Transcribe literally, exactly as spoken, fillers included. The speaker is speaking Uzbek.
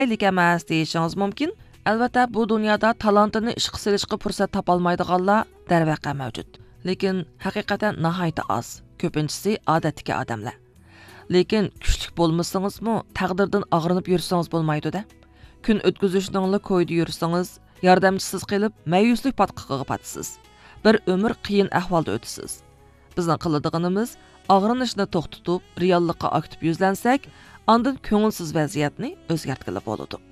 lik emas deyishingiz mumkin. Albatta, bu dunyoda talantini ishga solishga fursat topolmaydiganlar darvaqa mavjud. Lekin haqiqatan nihoyatda oz. Ko'pinchisi odatdagi odamlar. Lekin kuchlik bo'lmasangizmi, taqdirdan og'rinib yursangiz bo'lmaydi-da. Kun o'tkazishningizni qo'ydi yursangiz, yordamchisiz qilib, ma'yuslik patqiqiga patisiz. Bir umr qiyin ahvolda o'tasiz. Bizning qiladiganimiz og'rinishni to'xtatib, reallikqa aktiv yuzlansak, ondan ko'ngilsiz vaziyatni o'zgartirib bo'ladi.